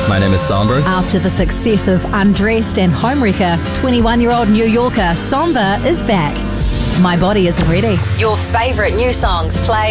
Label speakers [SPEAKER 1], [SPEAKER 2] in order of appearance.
[SPEAKER 1] My name is Somber.
[SPEAKER 2] After the success of Undressed and Homewrecker, 21-year-old New Yorker Somber is back. My Body Isn't Ready. Your favourite new songs play